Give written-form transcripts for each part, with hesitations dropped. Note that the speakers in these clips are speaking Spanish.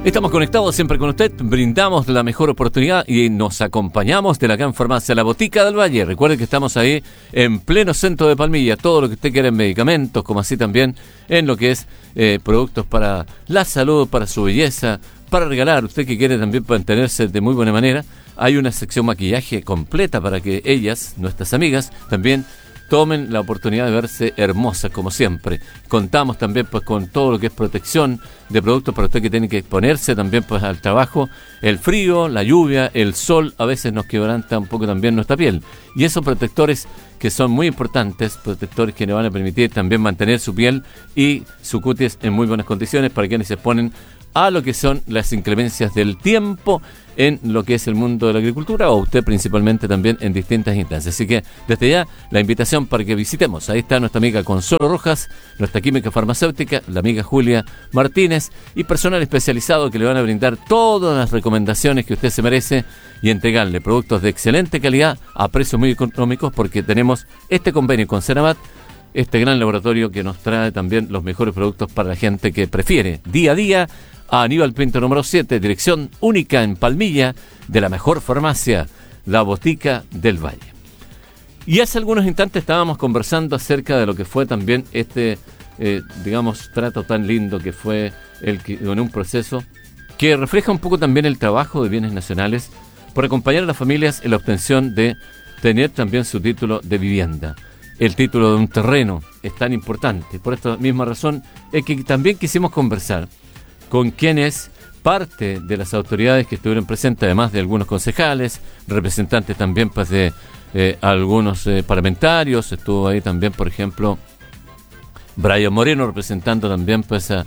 Estamos conectados siempre con usted, brindamos la mejor oportunidad y nos acompañamos de la gran farmacia La Botica del Valle. Recuerde que estamos ahí en pleno centro de Palmilla, todo lo que usted quiera en medicamentos, como así también en lo que es productos para la salud, para su belleza, para regalar, usted que quiere también mantenerse de muy buena manera. Hay una sección maquillaje completa para que ellas, nuestras amigas, también tomen la oportunidad de verse hermosas como siempre. Contamos también pues con todo lo que es protección de productos para usted que tiene que exponerse también pues al trabajo. El frío, la lluvia, el sol a veces nos quebranta un poco también nuestra piel. Y esos protectores que son muy importantes, protectores que le van a permitir también mantener su piel y su cutis en muy buenas condiciones para quienes se exponen a lo que son las inclemencias del tiempo en lo que es el mundo de la agricultura o usted principalmente también en distintas instancias. Así que desde ya la invitación para que visitemos. Ahí está nuestra amiga Consuelo Rojas, nuestra química farmacéutica, la amiga Julia Martínez y personal especializado que le van a brindar todas las recomendaciones que usted se merece y entregarle productos de excelente calidad a precios muy económicos porque tenemos este convenio con Senamat, este gran laboratorio que nos trae también los mejores productos para la gente que prefiere día a día. A Aníbal Pinto número 7, dirección única en Palmilla de la mejor farmacia, La Botica del Valle. Y hace algunos instantes estábamos conversando acerca de lo que fue también este, trato tan lindo que fue en un proceso que refleja un poco también el trabajo de Bienes Nacionales por acompañar a las familias en la obtención de tener también su título de vivienda. El título de un terreno es tan importante. Por esta misma razón es que también quisimos conversar con quienes parte de las autoridades que estuvieron presentes, además de algunos concejales, representantes también pues de algunos parlamentarios, estuvo ahí también, por ejemplo, Brian Moreno representando también pues a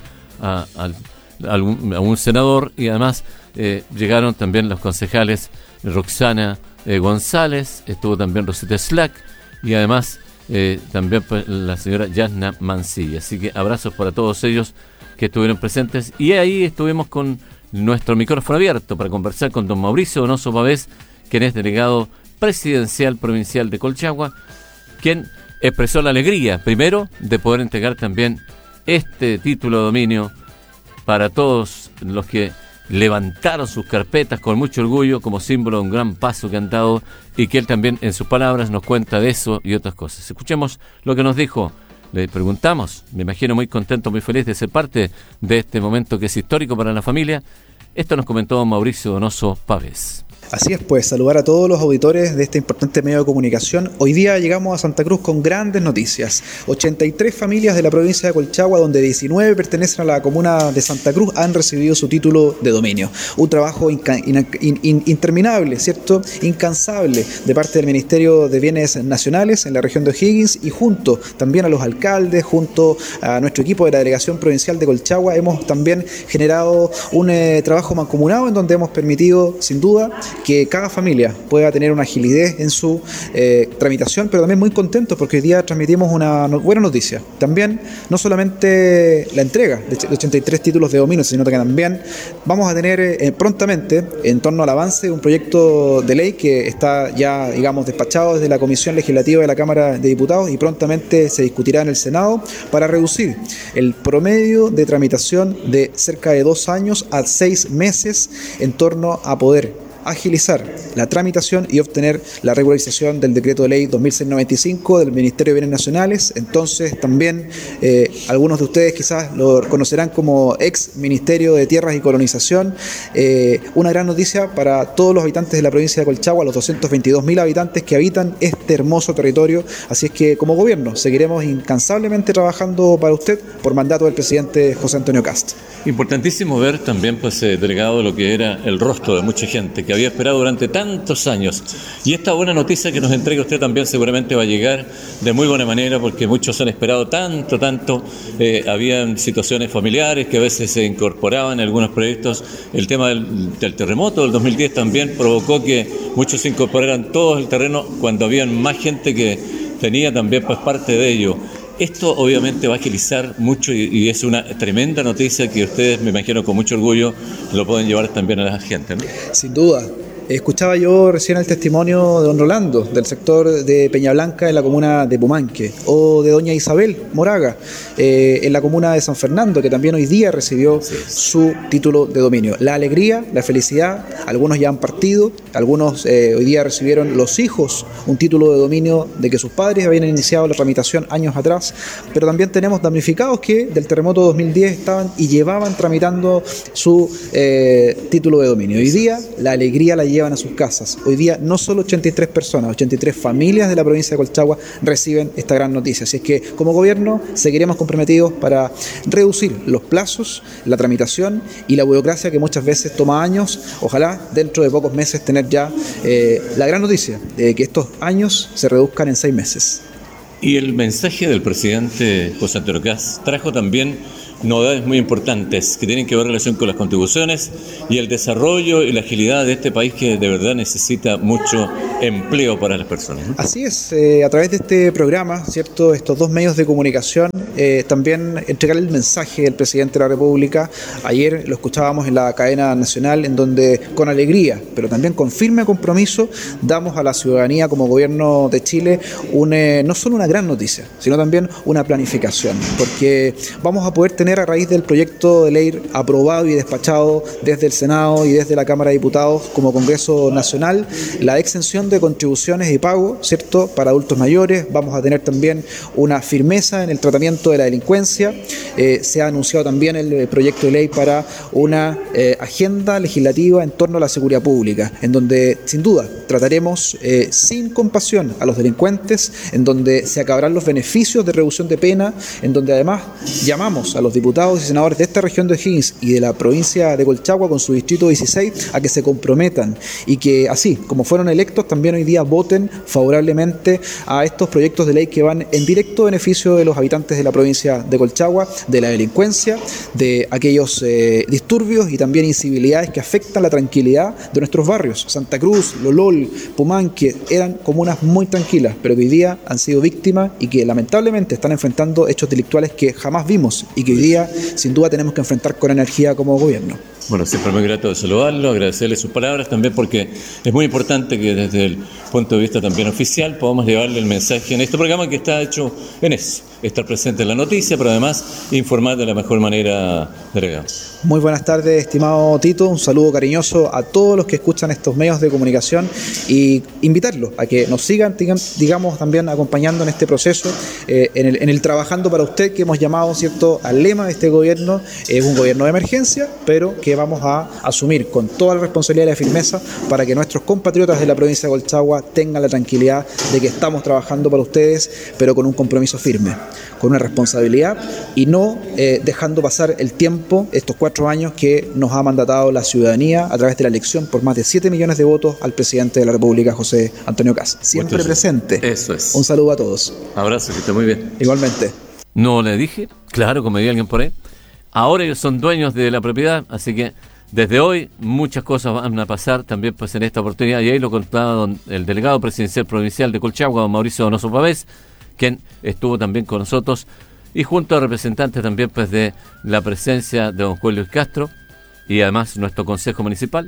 un senador y además llegaron también los concejales Roxana González, estuvo también Rosita Slack y además también pues la señora Yasna Mancilla. Así que abrazos para todos ellos que estuvieron presentes y ahí estuvimos con nuestro micrófono abierto para conversar con don Mauricio Donoso Pavés, quien es delegado presidencial provincial de Colchagua, quien expresó la alegría, primero, de poder entregar también este título de dominio para todos los que levantaron sus carpetas con mucho orgullo como símbolo de un gran paso que han dado y que él también en sus palabras nos cuenta de eso y otras cosas. Escuchemos lo que nos dijo. Le preguntamos, me imagino muy contento, muy feliz de ser parte de este momento que es histórico para la familia. Esto nos comentó Mauricio Donoso Pavés. Así es, pues, saludar a todos los auditores de este importante medio de comunicación. Hoy día llegamos a Santa Cruz con grandes noticias. 83 familias de la provincia de Colchagua, donde 19 pertenecen a la comuna de Santa Cruz, han recibido su título de dominio. Un trabajo interminable, ¿cierto? Incansable de parte del Ministerio de Bienes Nacionales en la región de O'Higgins y junto también a los alcaldes, junto a nuestro equipo de la Delegación Provincial de Colchagua, hemos también generado un trabajo mancomunado en donde hemos permitido, sin duda, que cada familia pueda tener una agilidad en su tramitación, pero también muy contentos porque hoy día transmitimos una buena noticia. También, no solamente la entrega de 83 títulos de dominio, sino que también vamos a tener prontamente, en torno al avance de un proyecto de ley que está ya, digamos, despachado desde la Comisión Legislativa de la Cámara de Diputados y prontamente se discutirá en el Senado para reducir el promedio de tramitación de cerca de 2 años a 6 meses en torno a poder agilizar la tramitación y obtener la regularización del decreto de ley 2695 del Ministerio de Bienes Nacionales. Entonces también algunos de ustedes quizás lo conocerán como ex Ministerio de Tierras y Colonización, una gran noticia para todos los habitantes de la provincia de Colchagua, los 222.000 habitantes que habitan este hermoso territorio. Así es que como gobierno seguiremos incansablemente trabajando para usted por mandato del presidente José Antonio Kast. Importantísimo ver también, pues, delegado, lo que era el rostro de mucha gente que había esperado durante tantos años. Y esta buena noticia que nos entrega usted también seguramente va a llegar de muy buena manera porque muchos han esperado tanto. Habían situaciones familiares que a veces se incorporaban en algunos proyectos. El tema del terremoto del 2010 también provocó que muchos se incorporaran todos el terreno cuando habían más gente que tenía también pues parte de ello. Esto obviamente va a agilizar mucho y es una tremenda noticia que ustedes, me imagino, con mucho orgullo lo pueden llevar también a la gente, ¿no? Sin duda. Escuchaba yo recién el testimonio de don Rolando, del sector de Peña Blanca en la comuna de Pumanque, o de doña Isabel Moraga, en la comuna de San Fernando, que también hoy día recibió su título de dominio. La alegría, la felicidad, algunos ya han partido, algunos hoy día recibieron los hijos un título de dominio de que sus padres habían iniciado la tramitación años atrás, pero también tenemos damnificados que del terremoto 2010 estaban y llevaban tramitando su título de dominio. Hoy día la alegría la llevan a sus casas. Hoy día no solo 83 personas, 83 familias de la provincia de Colchagua reciben esta gran noticia. Así es que como gobierno seguiremos comprometidos para reducir los plazos, la tramitación y la burocracia que muchas veces toma años. Ojalá dentro de pocos meses tener ya la gran noticia de que estos años se reduzcan en 6 meses. Y el mensaje del presidente José Antonio Kast trajo también novedades muy importantes que tienen que ver relación con las contribuciones y el desarrollo y la agilidad de este país que de verdad necesita mucho empleo para las personas, ¿no? Así es, a través de este programa, ¿cierto? Estos dos medios de comunicación, también entregar el mensaje del presidente de la República. Ayer lo escuchábamos en la cadena nacional, en donde con alegría, pero también con firme compromiso, damos a la ciudadanía como gobierno de Chile no solo una gran noticia, sino también una planificación, porque vamos a poder tener a raíz del proyecto de ley aprobado y despachado desde el Senado y desde la Cámara de Diputados como Congreso Nacional, la exención de contribuciones y pago, ¿cierto?, para adultos mayores. Vamos a tener también una firmeza en el tratamiento de la delincuencia. Se ha anunciado también el proyecto de ley para una agenda legislativa en torno a la seguridad pública, en donde sin duda trataremos sin compasión a los delincuentes, en donde se acabarán los beneficios de reducción de pena, en donde además llamamos a los diputados y senadores de esta región de O'Higgins y de la provincia de Colchagua con su distrito 16 a que se comprometan y que así como fueron electos también hoy día voten favorablemente a estos proyectos de ley que van en directo beneficio de los habitantes de la provincia de Colchagua, de la delincuencia, de aquellos disturbios y también incivilidades que afectan la tranquilidad de nuestros barrios. Santa Cruz, Lolol, Pumanque eran comunas muy tranquilas, pero que hoy día han sido víctimas y que lamentablemente están enfrentando hechos delictuales que jamás vimos y que hoy día sin duda tenemos que enfrentar con energía como gobierno. Bueno, siempre muy grato de saludarlo, agradecerle sus palabras también porque es muy importante que desde el punto de vista también oficial podamos llevarle el mensaje en este programa que está hecho en eso, estar presente en la noticia, pero además informar de la mejor manera, delegado. Muy buenas tardes, estimado Tito, un saludo cariñoso a todos los que escuchan estos medios de comunicación y invitarlos a que nos sigan, digamos, también acompañando en este proceso, en el trabajando para usted que hemos llamado, ¿cierto?, al lema de este gobierno. Es un gobierno de emergencia, pero que vamos a asumir con toda la responsabilidad y la firmeza para que nuestros compatriotas de la provincia de Colchagua tengan la tranquilidad de que estamos trabajando para ustedes, pero con un compromiso firme, con una responsabilidad y no dejando pasar el tiempo, estos 4 años que nos ha mandatado la ciudadanía a través de la elección por más de 7 millones de votos al presidente de la República, José Antonio Kast. Siempre presente. Eso es. Un saludo a todos. Abrazo, que esté muy bien. Igualmente. No le dije, claro, como diría alguien por ahí. Ahora ellos son dueños de la propiedad, así que desde hoy muchas cosas van a pasar también pues en esta oportunidad. Y ahí lo contaba el delegado presidencial provincial de Colchagua, don Mauricio Donoso Pavés, quien estuvo también con nosotros, y junto a representantes también pues de la presencia de don Juan Luis Castro y además nuestro Consejo Municipal.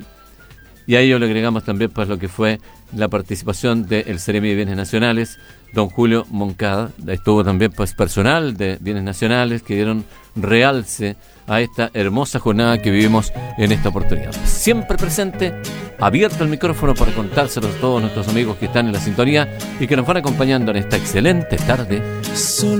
Y a ello le agregamos también pues lo que fue la participación del Seremi de Bienes Nacionales, don Julio Moncada. Estuvo también pues personal de Bienes Nacionales que dieron realce a esta hermosa jornada que vivimos en esta oportunidad. Siempre presente, abierto el micrófono para contárselos a todos nuestros amigos que están en la sintonía y que nos van acompañando en esta excelente tarde.